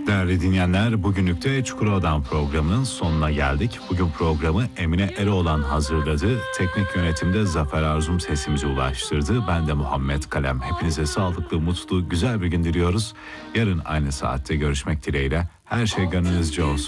Değerli dinleyenler, bugünlük de Çukurova'dan programının sonuna geldik. Bugün programı Emine Eroğlan hazırladı. Teknik yönetimde Zafer Arzum sesimizi ulaştırdı. Ben de Muhammed Kalem. Hepinize sağlıklı, mutlu, güzel bir gün diliyoruz. Yarın aynı saatte görüşmek dileğiyle. Her şey gönlünüzce olsun.